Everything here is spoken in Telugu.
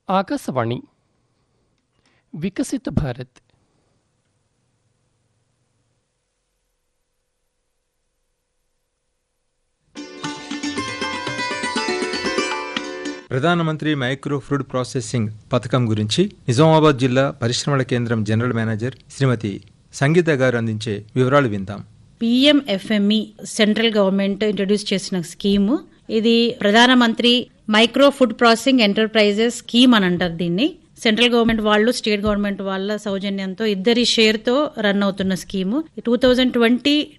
ఆకాశవాణి వికసిత భారత్. ప్రధానమంత్రి మైక్రో ఫుడ్ ప్రాసెసింగ్ పథకం గురించి నిజామాబాద్ జిల్లా పరిశ్రమల కేంద్రం జనరల్ మేనేజర్ శ్రీమతి సంగీత గారు అందించే వివరాలు విందాం. PMFME సెంట్రల్ గవర్నమెంట్ ఇంట్రడ్యూస్ చేసిన స్కీము. ఇది ప్రధానమంత్రి micro food processing enterprises scheme అని అంటారు దీన్ని. సెంట్రల్ గవర్నమెంట్ వాళ్ళు, స్టేట్ గవర్నమెంట్ వాళ్ళ సౌజన్యంతో ఇద్దరి షేర్ తో రన్ అవుతున్న స్కీము. 2020